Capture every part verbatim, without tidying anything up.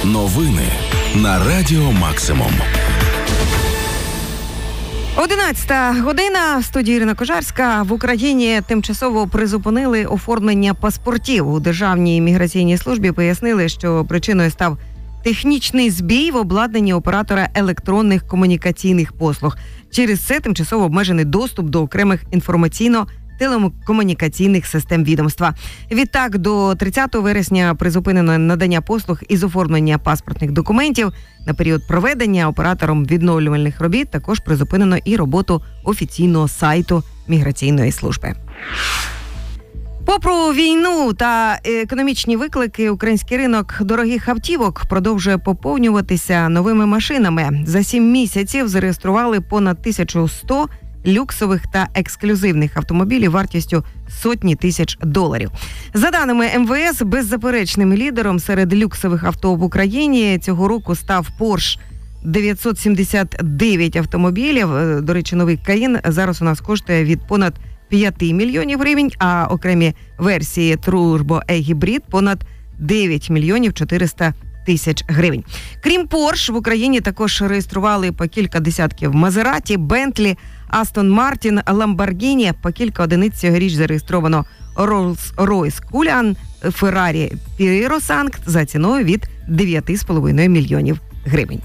Новини на Радіо Максимум. одинадцята година, в студії Ірина Кожарська. В Україні тимчасово призупинили оформлення паспортів. У Державній міграційній службі пояснили, що причиною став технічний збій в обладнанні оператора електронних комунікаційних послуг. Через це тимчасово обмежений доступ до окремих інформаційно-телекомунікаційних систем відомства. Відтак, до тридцятого вересня призупинено надання послуг із оформлення паспортних документів. На період проведення оператором відновлювальних робіт також призупинено і роботу офіційного сайту міграційної служби. Попри війну та економічні виклики, український ринок дорогих автівок продовжує поповнюватися новими машинами. За сім місяців зареєстрували понад тисячу сто люксових та ексклюзивних автомобілів вартістю сотні тисяч доларів. За даними ем ве ес, беззаперечним лідером серед люксових авто в Україні цього року став Porsche. дев'ятсот сімдесят дев'ять автомобілів, до речі, новий Cayenne зараз у нас коштує від понад п'ять мільйонів гривень, а окремі версії Turbo E-Hybrid понад дев'ять мільйонів чотириста тисяч гривень. Крім Porsche, в Україні також реєстрували по кілька десятків Maserati, Bentley, Aston Martin, Lamborghini, по кілька одиниць цьогоріч зареєстровано Rolls-Royce Cullinan, Ferrari Purosangue за ціною від дев'ять з половиною мільйонів гривень.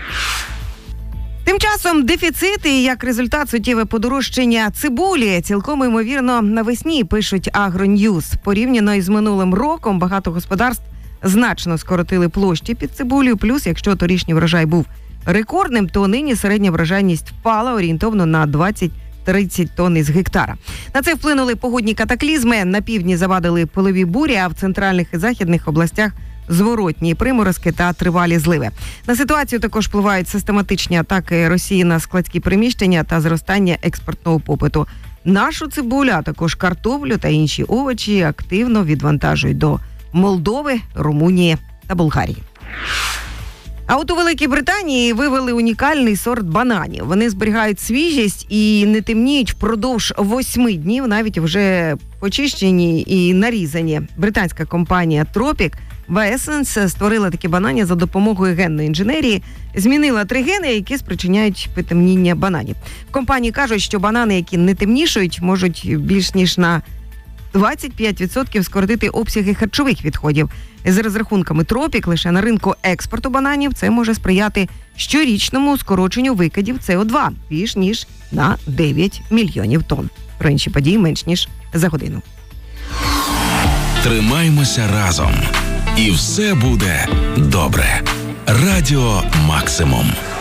Тим часом дефіцит і, як результат, суттєве подорожчання цибулі цілком ймовірно навесні, пишуть Агроньюз. Порівняно із минулим роком багато господарств значно скоротили площі під цибулею, плюс, якщо торішній врожай був рекордним, то нині середня врожайність впала орієнтовно на двадцять-тридцять тонн із гектара. На це вплинули погодні катаклізми. На півдні завадили пилові бурі, а в центральних і західних областях зворотні приморозки та тривалі зливи. На ситуацію також впливають систематичні атаки Росії на складські приміщення та зростання експортного попиту. Нашу цибулю, а також картоплю та інші овочі активно відвантажують до Молдови, Румунії та Болгарії. А от у Великій Британії вивели унікальний сорт бананів. Вони зберігають свіжість і не темніють впродовж восьми днів, навіть вже почищені і нарізані. Британська компанія Tropic Essence створила такі банани за допомогою генної інженерії, змінила три гени, які спричиняють потемніння бананів. В компанії кажуть, що банани, які не темнішають, можуть більш ніж на двадцять п'ять відсотків скоротити обсяги харчових відходів. За розрахунками Tropic, лише на ринку експорту бананів це може сприяти щорічному скороченню викидів С О два більш ніж на дев'ять мільйонів тонн. Про інші події менш ніж за годину. Тримаймося разом. І все буде добре. Радіо Максимум.